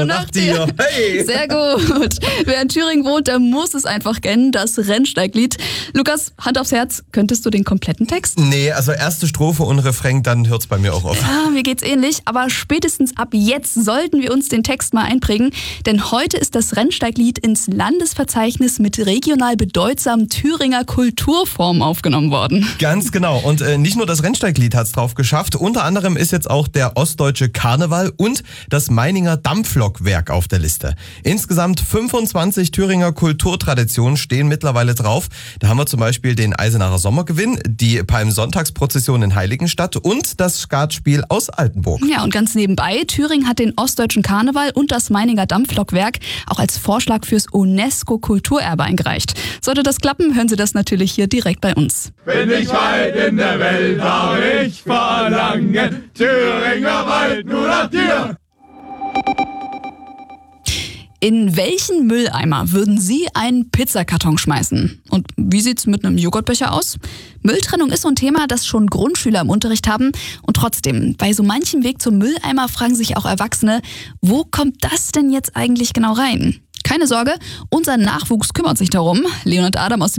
nach dir. Hey. Sehr gut. Wer in Thüringen wohnt, der muss es einfach kennen, das Rennsteiglied. Lukas, Hand aufs Herz, könntest du den kompletten Text? Nee, also erste Strophe und Refrain, dann hört's bei mir auch auf. Ja, mir geht's ähnlich, aber spätestens ab jetzt sollten wir uns den Text mal einprägen, denn heute ist das Rennsteiglied ins Landesverzeichnis mit regional bedeutsamen Thüringer Kulturformen aufgenommen worden. Ganz genau. Und nicht nur das Rennsteiglied hat's drauf geschafft. Unter anderem ist jetzt auch der Ostdeutsche Karneval und das Meininger Dampflokwerk auf der Liste. Insgesamt 25 Thüringer Kulturtraditionen stehen mittlerweile drauf. Da haben wir zum Beispiel den Eisenacher Sommergewinn, die Palmsonntagsprozession in Heiligenstadt und das Skatspiel aus Altenburg. Ja, und ganz nebenbei, Thüringen hat den Ostdeutschen Karneval und das Meininger Dampflokwerk auch als Vorschlag fürs UNESCO-Kulturerbe eingereicht. Sollte das klappen, hören Sie das natürlich hier direkt bei uns. Bin ich weit in der Welt, darf ich verlangen, Thüringer Wald nur nach dir. In welchen Mülleimer würden Sie einen Pizzakarton schmeißen? Und wie sieht's mit einem Joghurtbecher aus? Mülltrennung ist so ein Thema, das schon Grundschüler im Unterricht haben. Und trotzdem, bei so manchem Weg zum Mülleimer fragen sich auch Erwachsene, wo kommt das denn jetzt eigentlich genau rein? Keine Sorge, unser Nachwuchs kümmert sich darum. Leonard Adam aus